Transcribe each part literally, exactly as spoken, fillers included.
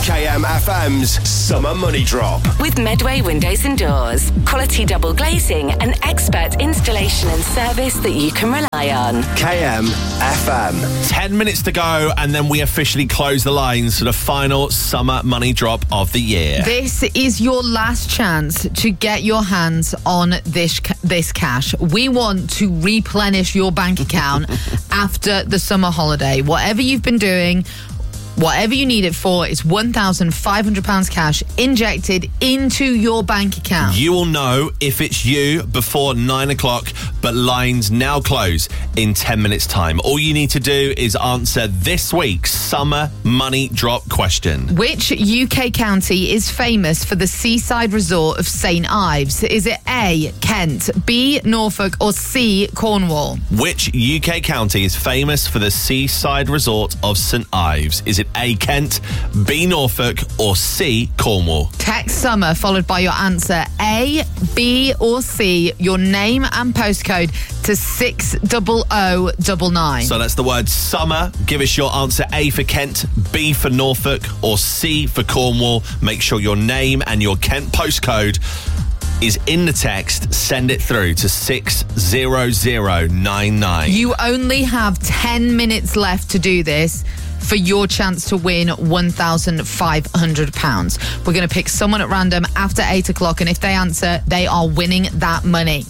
K M F M's Summer Money Drop. With Medway Windows and Doors. Quality double glazing and expert installation and service that you can rely on. K M F M. Ten minutes to go, and then we officially close the lines for the final Summer Money Drop of the year. This is your last chance to get your hands on this this cash. We want to replenish your bank account after the summer holiday. Whatever you've been doing, whatever you need it for, it's one thousand five hundred pounds cash injected into your bank account. You will know if it's you before nine o'clock, but lines now close in ten minutes' time. All you need to do is answer this week's Summer Money Drop question. Which U K county is famous for the seaside resort of Saint Ives? Is it A, Kent, B, Norfolk, or C, Cornwall? Which U K county is famous for the seaside resort of Saint Ives? Is it A, Kent, B, Norfolk, or C, Cornwall? Text Summer followed by your answer A, B, or C, your name and postcode to six double oh double nine. So that's the word Summer. Give us your answer: A for Kent, B for Norfolk, or C for Cornwall. Make sure your name and your Kent postcode is in the text. Send it through to six zero zero nine nine. You only have ten minutes left to do this for your chance to win one thousand five hundred pounds. We're going to pick someone at random after eight o'clock, and if they answer, they are winning that money.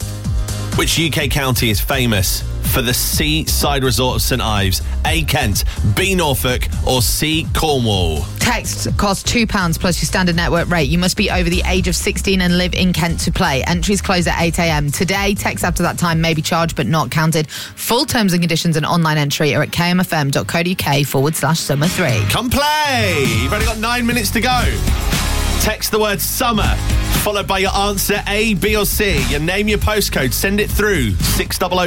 Which U K county is famous for the seaside resort of Saint Ives? A, Kent, B, Norfolk, or C, Cornwall? Text costs two pounds plus your standard network rate. You must be over the age of sixteen and live in Kent to play. Entries close at eight a.m. today. Text after that time may be charged but not counted. Full terms and conditions and online entry are at kmfm.co.uk forward slash summer three. Come play! You've only got nine minutes to go. Text the word Summer, followed by your answer A, B, or C. Your name, your postcode. Send it through six double oh